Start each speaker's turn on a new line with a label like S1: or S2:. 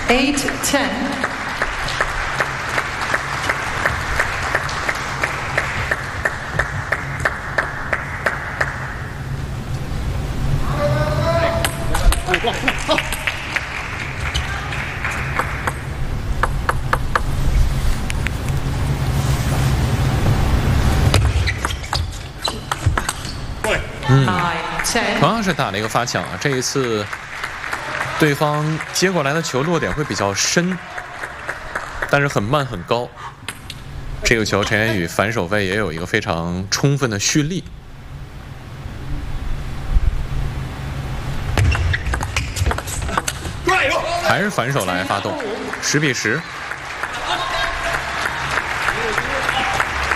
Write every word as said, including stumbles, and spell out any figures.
S1: eight ten.
S2: 嗯，同样是打了一个发抢啊，这一次对方接过来的球落点会比较深，但是很慢很高。这个球陈妍宇反手位也有一个非常充分的蓄力。还是反手来发动，十比十。